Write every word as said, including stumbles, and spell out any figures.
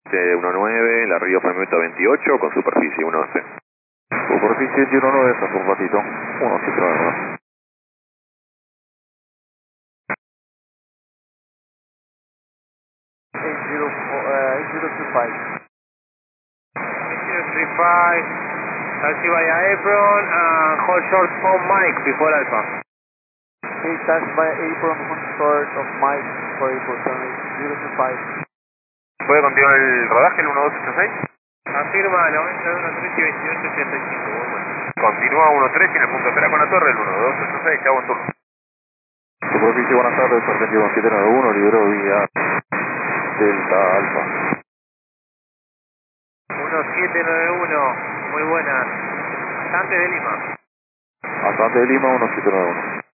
diecinueve, la Río Fermetto veintiocho con superficie uno once. Superficie diecinueve, está un ratito, uno siete nueve. eight zero two five. eight zero three five, taxi via Apron, and hold short on Mike before Alpha. Okay, taxi by Apron, one short of Mike for Apron, zero two five. ¿Puede continuar el rodaje el uno dos ocho seis? Afirma noventa y uno tres y veintiocho ochenta y cinco, muy bueno. Continúa uno tres y en el punto espera con la torre el uno dos ocho seis, chavo en turno. Superficie, buenas tardes, argentino siete nueve uno, libero vía Delta Alfa. uno siete nueve uno, muy buenas. Bastante de Lima. Hasta antes de Lima, uno siete nueve uno.